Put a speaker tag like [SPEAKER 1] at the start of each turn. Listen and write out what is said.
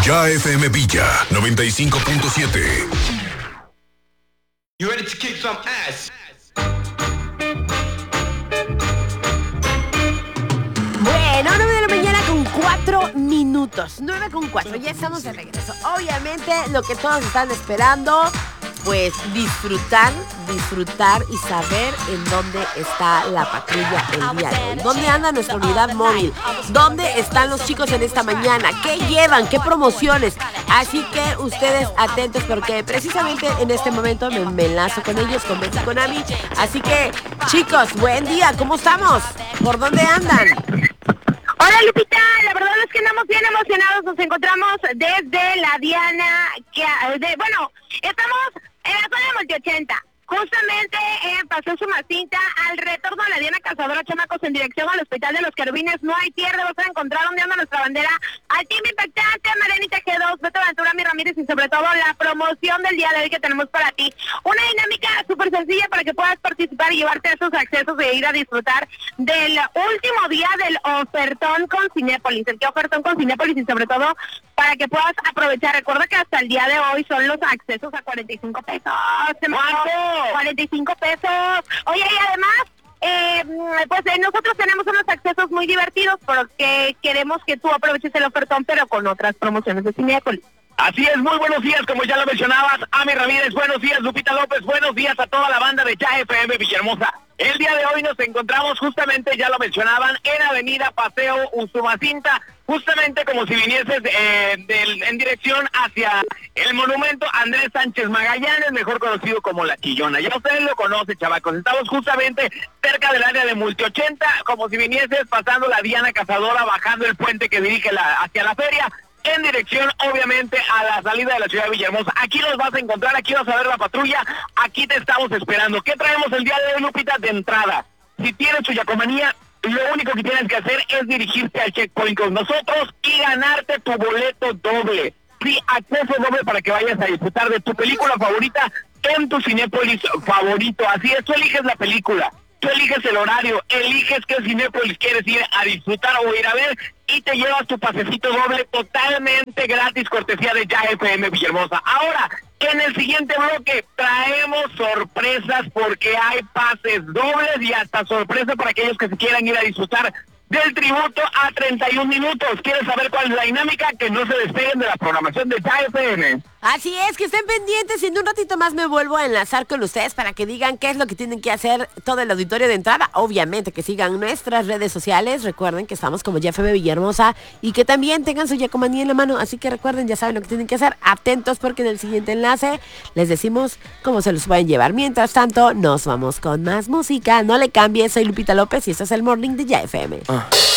[SPEAKER 1] Ya FM Villa 95.7.
[SPEAKER 2] You ready to kick some ass?
[SPEAKER 3] Bueno, 9 de la mañana con 4 minutos. 9 con 4, ya estamos de regreso. Obviamente lo que todos están esperando, pues disfrutar y saber en dónde está la patrulla el día de hoy. ¿Dónde anda nuestra unidad móvil? ¿Dónde están los chicos en esta mañana? ¿Qué llevan? ¿Qué promociones? Así que ustedes atentos porque precisamente en este momento me enlazo con ellos, con Betty y con Ami. Así que, chicos, buen día, ¿cómo estamos? ¿Por dónde andan?
[SPEAKER 4] Hola Lupita, la verdad es que andamos bien emocionados, nos encontramos desde la Diana, estamos en la zona de Multi-80, justamente en Paseo Sumacinta, al retorno de la Diana Cazadora, chamacos, en dirección al Hospital de los Querubines. No hay pierde, vas a encontrar donde anda nuestra bandera, al Team Impactante, Marianita G2, Beto Ventura, Mi Ramírez y sobre todo la promoción del día de hoy que tenemos para ti. Una dinámica súper sencilla para que puedas participar y llevarte esos accesos de ir a disfrutar del último día del ofertón con Cinépolis, el que ofertón con Cinépolis y sobre todo para que puedas aprovechar. Recuerda que hasta el día de hoy son los accesos a 45 pesos. ¡Wow! 45 pesos. Oye, y además, nosotros tenemos unos accesos muy divertidos porque queremos que tú aproveches el ofertón, pero con otras promociones de Cinépolis.
[SPEAKER 5] Así es, muy buenos días, como ya lo mencionabas, Ami Ramírez, buenos días, Lupita López, buenos días a toda la banda de Ya FM Villahermosa. El día de hoy nos encontramos justamente, ya lo mencionaban, en Avenida Paseo Usumacinta, justamente como si vinieses en dirección hacia el monumento Andrés Sánchez Magallanes, mejor conocido como La Chillona. Ya ustedes lo conocen, chavacos, estamos justamente cerca del área de Multi-80, como si vinieses pasando la Diana Cazadora, bajando el puente que dirige hacia la feria, en dirección, obviamente, a la salida de la ciudad de Villahermosa. Aquí nos vas a encontrar, aquí vas a ver la patrulla, aquí te estamos esperando. ¿Qué traemos el día de hoy, Lupita? De entrada, si tienes tu yacomanía, lo único que tienes que hacer es dirigirte al checkpoint con nosotros y ganarte tu boleto doble. Sí, acceso doble para que vayas a disfrutar de tu película favorita en tu Cinépolis favorito. Así es, tú eliges la película, tú eliges el horario, eliges qué Cinépolis quieres ir a disfrutar o ir a ver y te llevas tu pasecito doble totalmente gratis, cortesía de Ya FM Villahermosa. Ahora, en el siguiente bloque traemos sorpresas porque hay pases dobles y hasta sorpresa para aquellos que se quieran ir a disfrutar del tributo a 31 minutos. ¿Quieres saber cuál es la dinámica? Que no se despeguen de la programación de Ya FM.
[SPEAKER 3] Así es, que estén pendientes. En un ratito más me vuelvo a enlazar con ustedes para que digan qué es lo que tienen que hacer todo el auditorio de entrada. Obviamente que sigan nuestras redes sociales. Recuerden que estamos como Ya FM Villahermosa y que también tengan su yacomanía en la mano. Así que recuerden, ya saben lo que tienen que hacer. Atentos porque en el siguiente enlace les decimos cómo se los pueden llevar. Mientras tanto, nos vamos con más música. No le cambies, soy Lupita López y esto es el Morning de Ya FM.